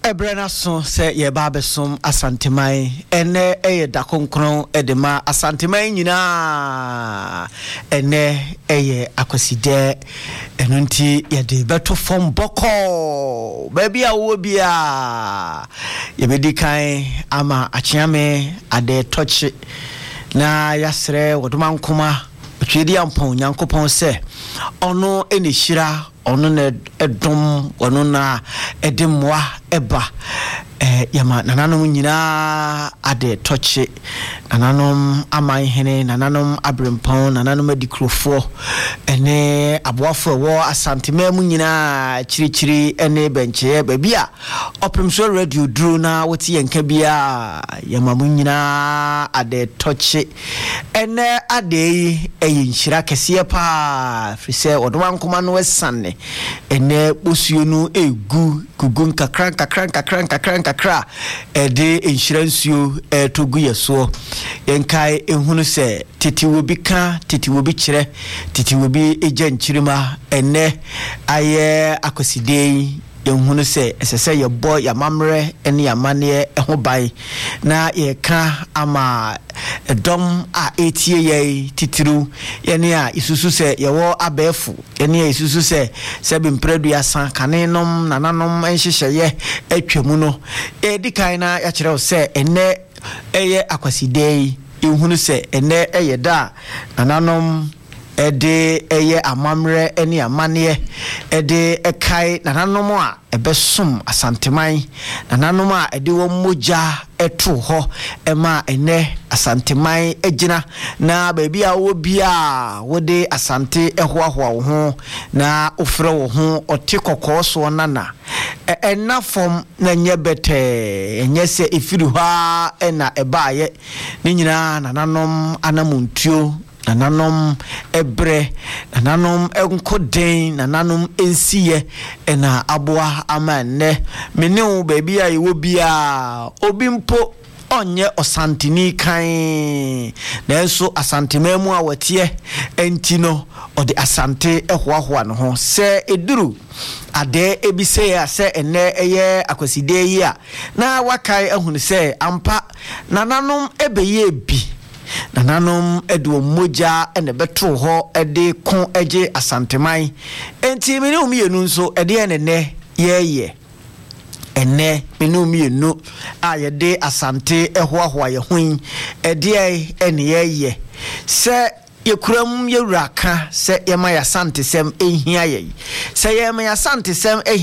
Ebrena so se ye babesom asantemai ene eye dakonkron edema asantemai nyina ene eye akwaside enunti ye de beto fom boko baby awo bia ye bedi kan ama achiame ade touch na yasre wodomankoma twedi ampon nyankopon se ono ene hira ono na edom ono na edemwa eba yama nananom nyina ade toche nananom amanhene nananom abrempon nananom adikrofo ene aboafo wo asantemam nyina chirichiri ene benche babia opemso radio dru na woti yenka bia yama mun nyina ade toche ene ade eyinhira kese pa frise odomankoma no wesanne ene bosuonu egu gugun kakra de insurance togu yeso yenkai ehunu se titi wo bi ka titi wo bi kire titi wo bi ejanchirima ene aye akoside yenhunu se esese ye boy ya mamre ene ya mane eho bai na ye ka ama dom a etie ye titiru yene a isusu se ye wo abefu yene a isusu se bimpredu ya san kanenom nananom enhyehye atwamu no edikan na ya kire se ene eye akwaside yenhunu se ene eye da nananom ede eye amamre ene amane ede ekai nananom a ebesom asantemai nananom a ede wo moja eto ho ema ene asantemai egina na baabi a wo bia wode asante ehoahoa wo ho na ofre wo ho ote kokoso nana ena fom na nyebete enyese efiru ha ena ebaaye ni nyina nananom anamuntuo nananom ebre nananom enkoden nananom ensiye ena aboa amane mene baabi a yewo bia obimpo onye osantini kan nanso asantememu a watie entino ode asante ehoahoa no ho se eduru ade ebise ya se ene eye akwaside yi a na wakai ehunu se ampa nananom ebeye bi nananom edo moja ene betro ho ede kon eje asantemai enti mene umienu nso ede ene yeye ene mene umienu a yede asante ehoahoa ye hun ede ene yeye se yekuram yewraka se yema ya sante sem ehia ye se yema ya sante sem